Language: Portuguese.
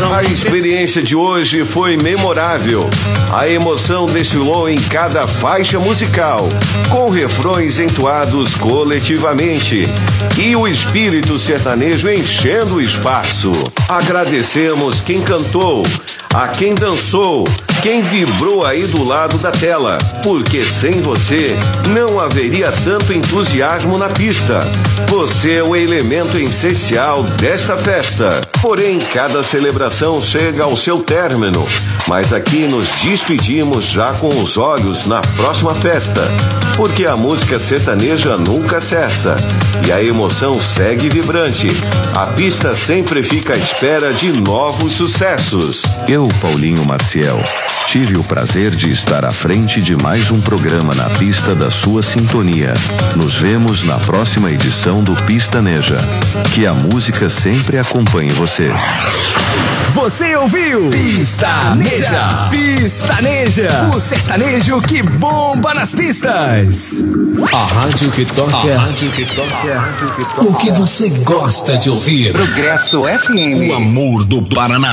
A experiência de hoje foi memorável. A emoção desfilou em cada faixa musical, com refrões entoados coletivamente e o espírito sertanejo enchendo o espaço. Agradecemos quem cantou, a quem dançou, quem vibrou aí do lado da tela, porque sem você não haveria tanto entusiasmo na pista. Você é o elemento essencial desta festa. Porém, cada celebração chega ao seu término, mas aqui nos despedimos já com os olhos na próxima festa, porque a música sertaneja nunca cessa e a emoção segue vibrante. A pista sempre fica à espera de novos sucessos. Eu, Paulinho Maciel, tive o prazer de estar à frente de mais um programa na pista da sua sintonia. Nos vemos na próxima edição do Pistaneja. Que a música sempre acompanhe você. Você ouviu Pistaneja. Pistaneja, o sertanejo que bomba nas pistas. A rádio que toca, a rádio que toca, a rádio que toca. O que você gosta de ouvir? Progresso FM. O amor do Paraná.